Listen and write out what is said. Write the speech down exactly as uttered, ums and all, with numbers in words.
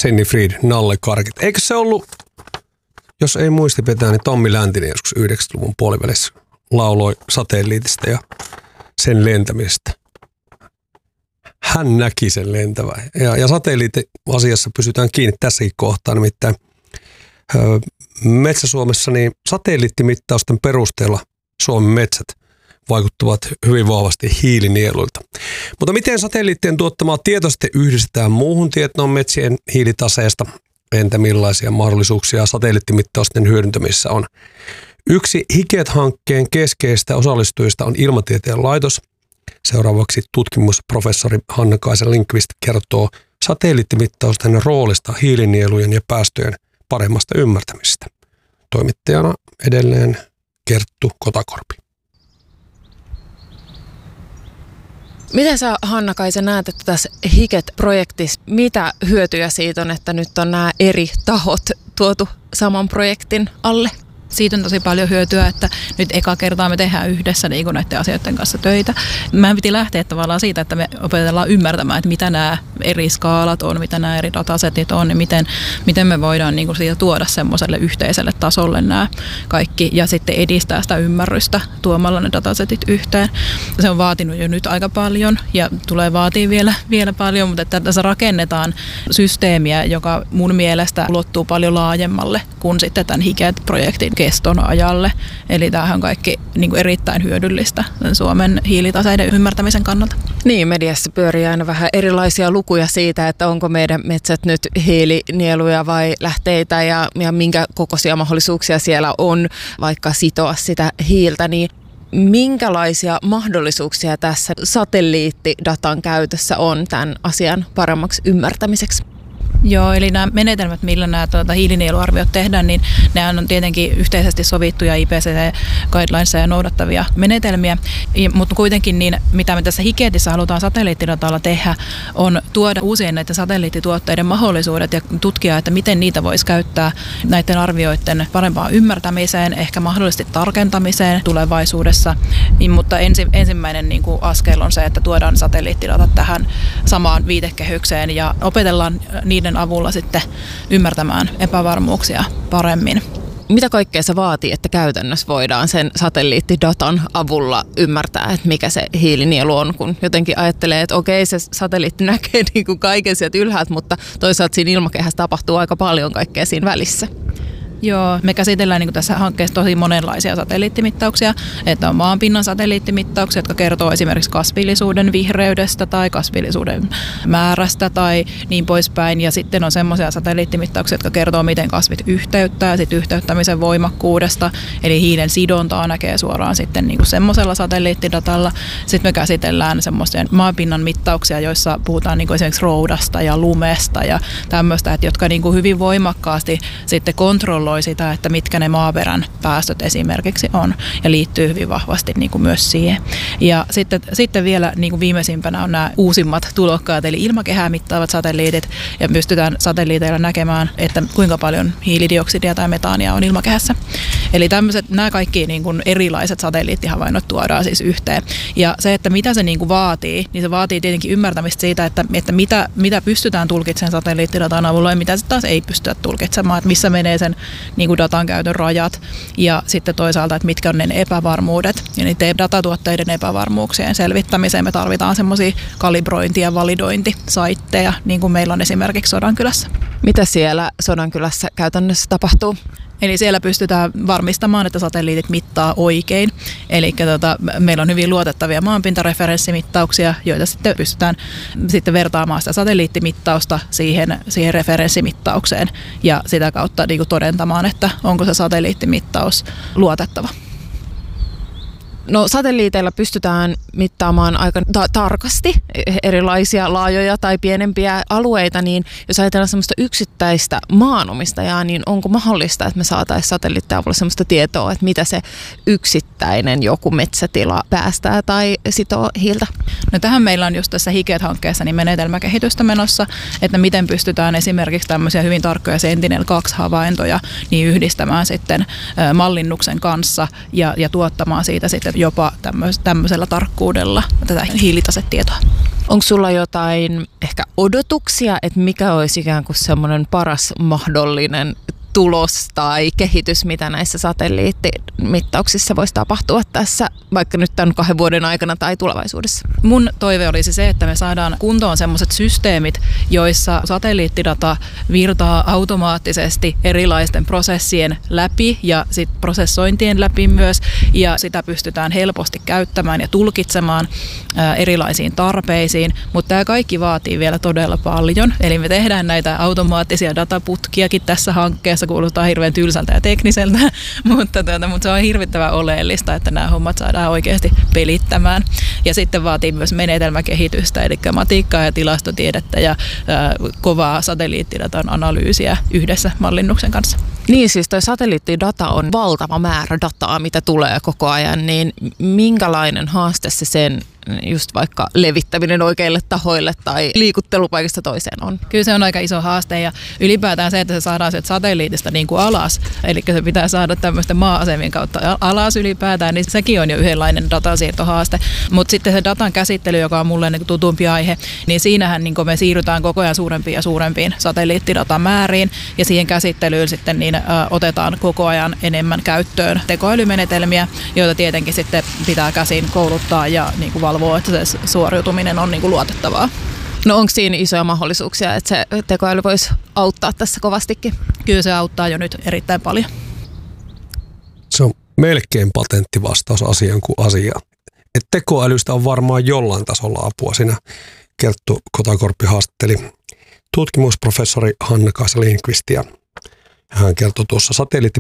Sennifrid, nallekarkit. Eikö se ollut, jos ei muisti petää, niin Tommi Läntinen joskus yhdeksänkymmentäluvun puolivälissä lauloi satelliitista ja sen lentämisestä. Hän näki sen lentävän. Ja, ja satelliittiasiassa pysytään kiinni tässäkin kohtaa, nimittäin ö, Metsä-Suomessa niin satelliittimittausten perusteella Suomen metsät vaikuttavat hyvin vahvasti hiilinieluilta. Mutta miten satelliittien tuottamaa tietoa sitten yhdistetään muuhun tietoon metsien hiilitaseesta? Entä millaisia mahdollisuuksia satelliittimittausten hyödyntämisessä on? Yksi HIKET-hankkeen keskeistä osallistujista on Ilmatieteen laitos. Seuraavaksi tutkimusprofessori Hannakaisa Lindqvist kertoo satelliittimittausten roolista hiilinielujen ja päästöjen paremmasta ymmärtämisestä. Toimittajana edelleen Kerttu Kotakorpi. Miten sä, Hannakaisa, näet, että tässä HIKET-projektissa, mitä hyötyjä siitä on, että nyt on nämä eri tahot tuotu saman projektin alle? Siitä on tosi paljon hyötyä, että nyt eka kertaa me tehdään yhdessä niin kuin näiden asioiden kanssa töitä. Mehän piti lähteä tavallaan siitä, että me opetellaan ymmärtämään, että mitä nämä eri skaalat on, mitä nämä eri datasetit on, niin miten, miten me voidaan niin kuin siitä tuoda semmoiselle yhteiselle tasolle nämä kaikki ja sitten edistää sitä ymmärrystä tuomalla ne datasetit yhteen. Se on vaatinut jo nyt aika paljon ja tulee vaatii vielä, vielä paljon, mutta että tässä rakennetaan systeemiä, joka mun mielestä ulottuu paljon laajemmalle kuin sitten tämän HIKET-projektin keston ajalle. Eli tämähän on kaikki niin kuin erittäin hyödyllistä Suomen hiilitaseiden ymmärtämisen kannalta. Niin, mediassa pyörii aina vähän erilaisia lukuja siitä, että onko meidän metsät nyt hiilinieluja vai lähteitä ja, ja minkä kokoisia mahdollisuuksia siellä on vaikka sitoa sitä hiiltä, niin minkälaisia mahdollisuuksia tässä satelliittidatan käytössä on tämän asian paremmaksi ymmärtämiseksi? Joo, eli nämä menetelmät, millä nämä tuota, hiilinieluarviot tehdään, niin nämä on tietenkin yhteisesti sovittuja I P C C-guidelinesia noudattavia menetelmiä, mutta kuitenkin niin, mitä me tässä HIKETissä halutaan satelliittidatalla tehdä, on tuoda uusien näiden satelliittituotteiden mahdollisuudet ja tutkia, että miten niitä voisi käyttää näiden arvioiden parempaan ymmärtämiseen, ehkä mahdollisesti tarkentamiseen tulevaisuudessa, mutta ensi, ensimmäinen niin kuin askel on se, että tuodaan satelliittidatat tähän samaan viitekehykseen ja opetellaan niiden avulla sitten ymmärtämään epävarmuuksia paremmin. Mitä kaikkea se vaatii, että käytännössä voidaan sen satelliittidatan avulla ymmärtää, että mikä se hiilinielu on, kun jotenkin ajattelee, että okei, se satelliitti näkee niin kuin kaiken sieltä ylhäältä, mutta toisaalta siinä ilmakehässä tapahtuu aika paljon kaikkea siinä välissä. Joo, me käsitellään niin kuin tässä hankkeessa tosi monenlaisia satelliittimittauksia, että on maanpinnan satelliittimittauksia, jotka kertoo esimerkiksi kasvillisuuden vihreydestä tai kasvillisuuden määrästä tai niin poispäin. Ja sitten on semmoisia satelliittimittauksia, jotka kertoo, miten kasvit yhteyttää ja sitten yhteyttämisen voimakkuudesta, eli hiilen sidontaa näkee suoraan sitten niin kuin semmoisella satelliittidatalla. Sitten me käsitellään semmoisia maanpinnan mittauksia, joissa puhutaan niin kuin esimerkiksi roudasta ja lumesta ja tämmöistä, että jotka niin kuin hyvin voimakkaasti sitten kontrolloi sitä, että mitkä ne maaperän päästöt esimerkiksi on ja liittyy hyvin vahvasti niin kuin myös siihen. Ja sitten, sitten vielä niin kuin viimeisimpänä on nämä uusimmat tulokkaat, eli ilmakehää mittaavat satelliitit ja pystytään satelliiteilla näkemään, että kuinka paljon hiilidioksidia tai metaania on ilmakehässä. Eli tämmöiset, nämä kaikki niin kuin erilaiset satelliittihavainnot tuodaan siis yhteen. Ja se, että mitä se niin kuin vaatii, niin se vaatii tietenkin ymmärtämistä siitä, että, että mitä, mitä pystytään tulkitsemaan satelliittidatan avulla ja mitä se taas ei pystytä tulkitsemaan, että missä menee sen niin kuin datan käytön rajat ja sitten toisaalta, että mitkä on ne epävarmuudet. Ja niiden datatuotteiden epävarmuuksien selvittämiseen me tarvitaan semmoisia kalibrointi- ja validointisaitteja, niin kuin meillä on esimerkiksi Sodankylässä. Mitä siellä Sodankylässä käytännössä tapahtuu? Eli siellä pystytään varmistamaan, että satelliitit mittaa oikein. Eli tota, meillä on hyvin luotettavia maanpintareferenssimittauksia, joita sitten pystytään sitten vertaamaan sitä satelliittimittausta siihen, siihen referenssimittaukseen ja sitä kautta niin kuin todentamaan, että onko se satelliittimittaus luotettava. No satelliiteilla pystytään mittaamaan aika ta- tarkasti erilaisia laajoja tai pienempiä alueita, niin jos ajatellaan semmoista yksittäistä maanomistajaa, niin onko mahdollista, että me saataisiin satelliittien avulla semmoista tietoa, että mitä se yksittäinen joku metsätila päästää tai sitoo hiiltä? No tähän meillä on just tässä HIKET-hankkeessa niin menetelmäkehitystä menossa, että miten pystytään esimerkiksi tämmöisiä hyvin tarkkoja Sentinel kaksi havaintoja niin yhdistämään sitten mallinnuksen kanssa ja, ja tuottamaan siitä sitten jopa tämmöisellä tarkkuudella tätä hiilitasetietoa. Onko sulla jotain ehkä odotuksia, että mikä olisi ikään kuin semmoinen paras mahdollinen tulos tai kehitys, mitä näissä satelliittimittauksissa voisi tapahtua tässä, vaikka nyt tämän kahden vuoden aikana tai tulevaisuudessa? Mun toive olisi se, että me saadaan kuntoon sellaiset systeemit, joissa satelliittidata virtaa automaattisesti erilaisten prosessien läpi ja sit prosessointien läpi myös, ja sitä pystytään helposti käyttämään ja tulkitsemaan ää, erilaisiin tarpeisiin, mutta tämä kaikki vaatii vielä todella paljon, eli me tehdään näitä automaattisia dataputkiakin tässä hankkeessa, kuulostaa hirveän tylsältä ja tekniseltä, mutta, tuota, mutta se on hirvittävän oleellista, että nämä hommat saadaan oikeasti pelittämään. Ja sitten vaatii myös menetelmäkehitystä, eli matikkaa ja tilastotiedettä ja ää, kovaa satelliittidatan analyysiä yhdessä mallinnuksen kanssa. Niin siis toi satelliittidata on valtava määrä dataa, mitä tulee koko ajan, niin minkälainen haaste se sen just vaikka levittäminen oikeille tahoille tai liikuttelupaikasta toiseen on? Kyllä se on aika iso haaste ja ylipäätään se, että se saadaan sieltä satelliitista niin kuin alas, eli se pitää saada tämmöisten maa-asemien kautta alas ylipäätään, niin sekin on jo yhdenlainen datasiirtohaaste. Mutta sitten se datan käsittely, joka on mulle niin tutumpi aihe, niin siinähän niin me siirrytään koko ajan suurempiin ja suurempiin satelliittidatamääriin ja siihen käsittelyyn sitten niin, ä, otetaan koko ajan enemmän käyttöön tekoälymenetelmiä, joita tietenkin sitten pitää käsin kouluttaa ja niin kuin valvoa, että se suoriutuminen on niin kuin luotettavaa. No onko siinä isoja mahdollisuuksia, että se tekoäly voisi auttaa tässä kovastikin? Kyllä se auttaa jo nyt erittäin paljon. Se on melkein patenttivastaus asiaan kuin asiaan. Et tekoälystä on varmaan jollain tasolla apua. Siinä Kerttu Kotakorpi haastatteli tutkimusprofessori Hanna-Kaisa Lindqvistia. Hän kertoi tuossa satelliitti